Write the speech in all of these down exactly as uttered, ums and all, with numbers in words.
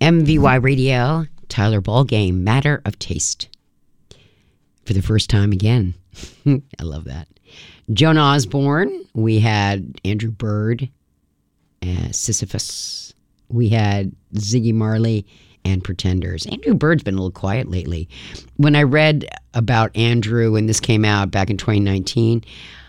M V Y Radio, Tyler Ballgame, Matter of Taste. For the first time again. I love that. Joan Osborne. We had Andrew Bird, uh, Sisyphus. We had Ziggy Marley and Pretenders. Andrew Bird's been a little quiet lately. When I read about Andrew, and this came out back in twenty nineteen,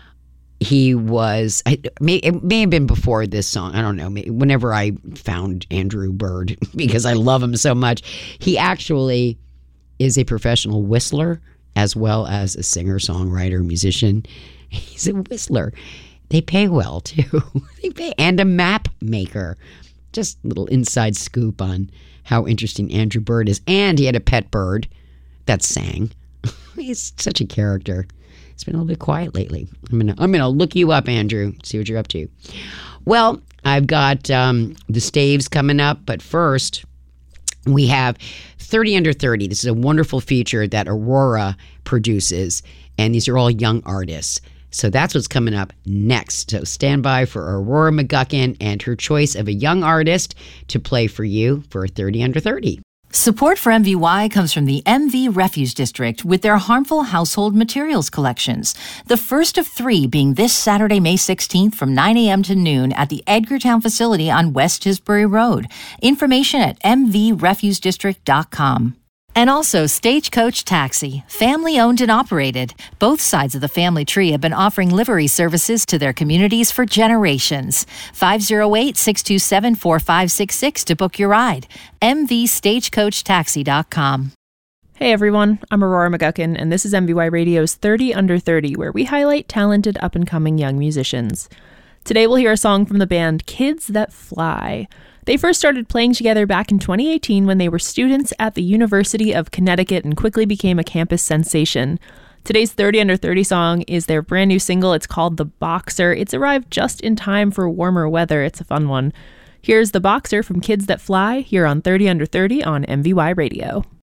he was, it may, it may have been before this song, I don't know, whenever I found Andrew Bird, because I love him so much. He actually is a professional whistler as well as a singer, songwriter, musician. He's a whistler. They pay well, too. They pay, and a map maker. Just a little inside scoop on how interesting Andrew Bird is. And he had a pet bird that sang. He's such a character. It's been a little bit quiet lately. I'm gonna I'm gonna look you up, Andrew, see what you're up to. Well, I've got um, the staves coming up, but first we have thirty under thirty. This is a wonderful feature that Aurora produces, and these are all young artists. So that's what's coming up next. So stand by for Aurora McGuckin and her choice of a young artist to play for you for thirty under thirty. Support for M V Y comes from the M V Refuge District with their harmful household materials collections. The first of three being this Saturday, May sixteenth from nine a.m. to noon at the Edgartown facility on West Tisbury Road. Information at m v refuge district dot com. And also Stagecoach Taxi, family-owned and operated. Both sides of the family tree have been offering livery services to their communities for generations. five oh eight, six two seven, four five six six to book your ride. m v stagecoach taxi dot com. Hey everyone, I'm Aurora McGuckin, and this is M V Y Radio's thirty under thirty, where we highlight talented up-and-coming young musicians. Today we'll hear a song from the band Kids That Fly. They first started playing together back in twenty eighteen when they were students at the University of Connecticut and quickly became a campus sensation. Today's thirty under thirty song is their brand new single. It's called The Boxer. It's arrived just in time for warmer weather. It's a fun one. Here's The Boxer from Kids That Fly here on thirty under thirty on M V Y Radio.